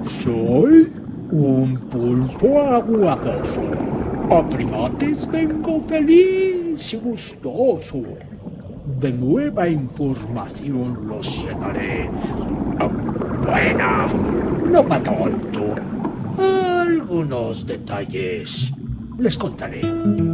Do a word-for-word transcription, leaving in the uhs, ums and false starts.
Soy un pulpo aguadoso. A primates vengo feliz y gustoso. De nueva información los llenaré. Ah, bueno, no para tanto. Algunos detalles les contaré.